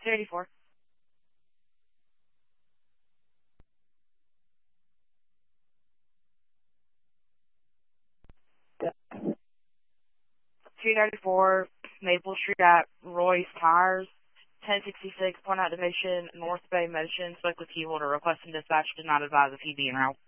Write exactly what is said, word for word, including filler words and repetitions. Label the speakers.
Speaker 1: two eighty-four. two ninety-four Maple Street at Roy's Tires, ten sixty-six Point Activation, North Bay Motion, spoke with key holder requesting dispatch, did not advise if he'd be en route.